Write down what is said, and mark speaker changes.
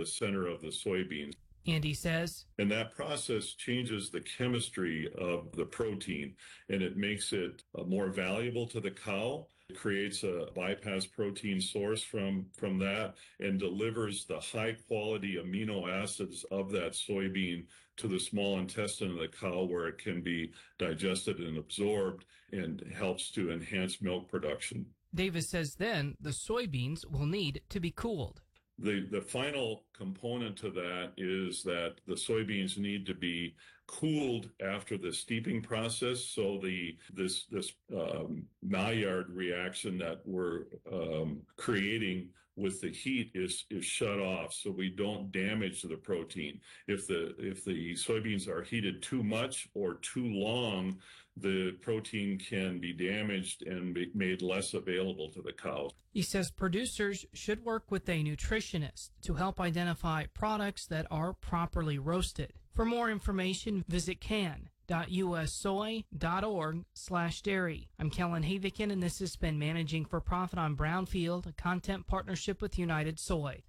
Speaker 1: the center of the soybeans.
Speaker 2: Andy says,
Speaker 1: and that process changes the chemistry of the protein, and it makes it more valuable to the cow. It creates a bypass protein source from that and delivers the high quality amino acids of that soybean to the small intestine of the cow, where it can be digested and absorbed, and helps to enhance milk production.
Speaker 2: Davis says then the soybeans will need to be cooled.
Speaker 1: The final component to that is that the soybeans need to be cooled after the steeping process, so this Maillard reaction that we're creating with the heat is shut off, so we don't damage the protein. If the soybeans are heated too much or too long, the protein can be damaged and be made less available to the cow.
Speaker 2: He says producers should work with a nutritionist to help identify products that are properly roasted. For more information, visit can.ussoy.org/dairy. I'm Kellen Havikin, and this has been Managing for Profit on Brownfield, a content partnership with United Soy.